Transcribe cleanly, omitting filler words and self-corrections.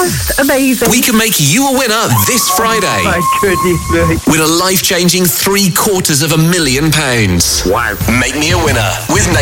just amazing. We can make you a winner this Friday. My goodness me. With a life-changing £750,000. Wow. Make me a winner with